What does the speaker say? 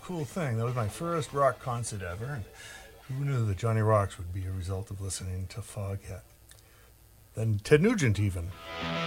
cool thing. That was my first rock concert ever. And who knew that Johnny Rocks would be a result of listening to Foghat? Then Ted Nugent even.